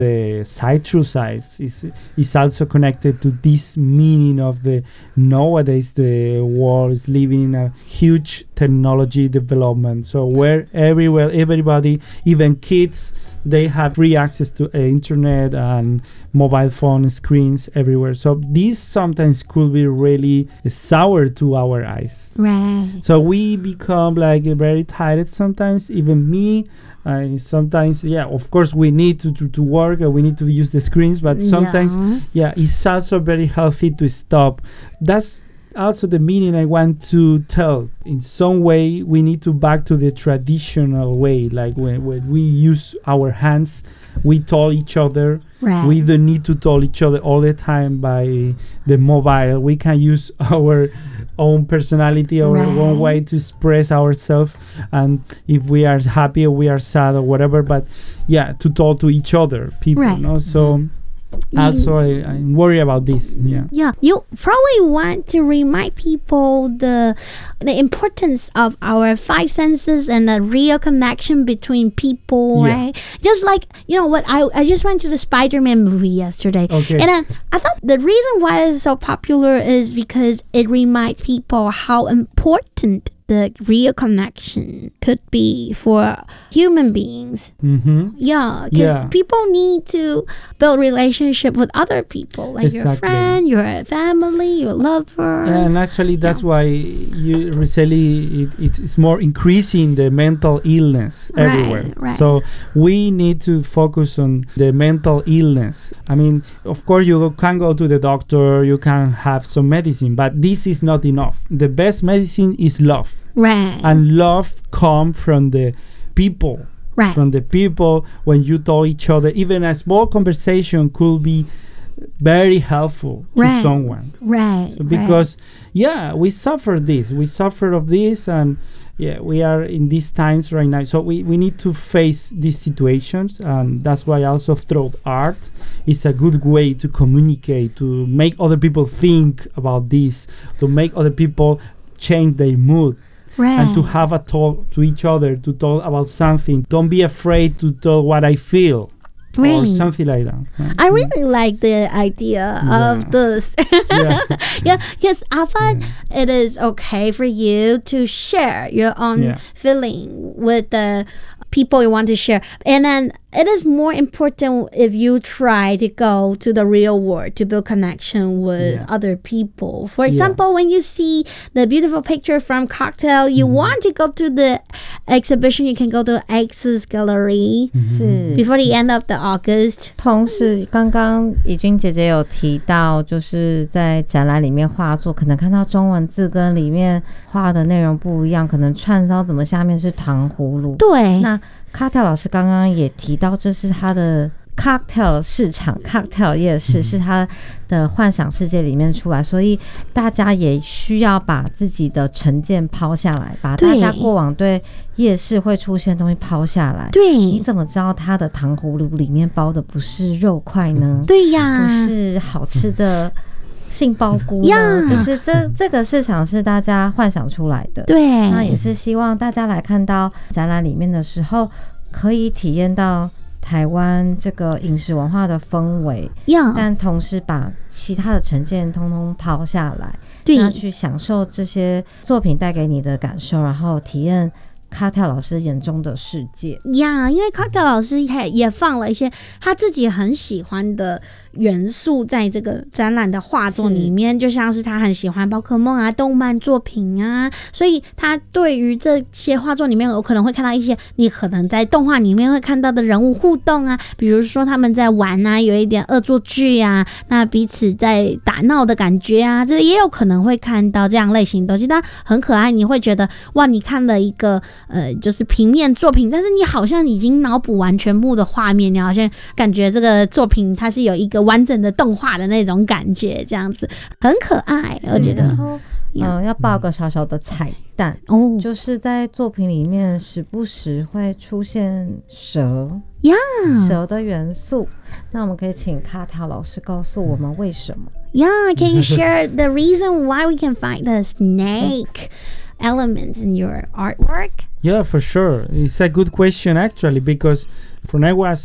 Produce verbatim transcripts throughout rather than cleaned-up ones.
The citrus eyes is is also connected to this meaning of the nowadays the world is living a huge technology development. So where everywhere, everybody, even kids, they have free access to uh, internet and mobile phone screens everywhere. So this sometimes could be really sour to our eyes. Right. So we become like very tired sometimes, even me. Uh, sometimes, yeah, of course, we need to, to, to work and we need to use the screens, but sometimes, yeah. yeah, it's also very healthy to stop. That's also the meaning I want to tell. In some way, we need to back to the traditional way, like when, when we use our hands, we tell each other. Right. We don't need to tell each other all the time by the mobile. We can use our own personality or right. one way to express ourselves, and if we are happy or we are sad or whatever, but yeah, to talk to each other, people, right. no? So mm-hmm. Also, I, I'm worried about this. Yeah. Yeah. You probably want to remind people the the importance of our five senses and the real connection between people, yeah. right? Just like, you know what, I, I just went to the Spider-Man movie yesterday. Okay. And I, I thought the reason why it's so popular is because it reminds people how important the real connection could be for human beings. Mm-hmm. Yeah, because yeah. people need to build relationship with other people, like exactly. your friend, your family, your lover. And actually, that's yeah. why you recently it, it, it's more increasing the mental illness right, everywhere. Right. So we need to focus on the mental illness. I mean, of course, you can go to the doctor, you can have some medicine, but this is not enough. The best medicine is love. Right. And love comes from the people. Right. From the people, when you talk each other, even a small conversation could be very helpful right. to someone. Right. So because, right. yeah, we suffer this. We suffer of this, and yeah, we are in these times right now. So we, we need to face these situations, and that's why also through art is a good way to communicate, to make other people think about this, to make other people change their mood. Right. And to have a talk to each other, to talk about something. Don't be afraid to tell what I feel. Right. Or something like that. Right? I really like the idea yeah. of this. yeah, yeah, because I thought yeah. it is okay for you to share your own yeah. feeling with the people you want to share. And then it is more important if you try to go to the real world to build connection with yeah. other people. For example, yeah. when you see the beautiful picture from Cocktail, you mm-hmm. want to go to the exhibition, you can go to X's Gallery mm-hmm. before the end of the August. 同时刚刚怡君姐姐有提到，就是在展览里面画作可能看到中文字跟里面画的内容不一样，可能串烧怎么下面是糖葫芦。 对， 那Cocktail 老师刚刚也提到，这是他的 Cocktail 市场 Cocktail 夜市、嗯、是他的幻想世界里面出来，所以大家也需要把自己的成见抛下来，把大家过往对夜市会出现的东西抛下来。 对， 你怎么知道他的糖葫芦里面包的不是肉块呢？ 对呀， 不是好吃的杏鲍菇呢？就是这这个市场是大家幻想出来的。 对， 那也是希望大家来看到展览里面的时候，可以体验到台湾这个饮食文化的氛围，但同时把其他的成见通通抛下来， 对， 那去享受这些作品带给你的感受，然后体验Cocktail老师眼中的世界呀， yeah, 因为Cocktail老师也也放了一些他自己很喜欢的元素在这个展览的画作里面，就像是他很喜欢宝可梦啊、动漫作品啊，所以他对于这些画作里面有可能会看到一些你可能在动画里面会看到的人物互动啊，比如说他们在玩啊，有一点恶作剧啊，那彼此在打闹的感觉啊，这也有可能会看到这样类型的东西，但很可爱，你会觉得哇，你看了一个呃，就是平面作品，但是你好像已经脑补完全部的画面，你好像感觉这个作品它是有一个完整的动画的那种感觉，这样子很可爱，我觉得。 然后，呃，要报个小小的彩蛋哦， 就是在作品里面时不时会出现蛇呀， yeah. 蛇的元素。那我们可以请Cocktail老师告诉我们为什么 ？Yeah, can you share the reason why we can find the snake elements in your artwork? Yeah, for sure. It's a good question actually, because when I was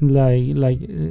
like like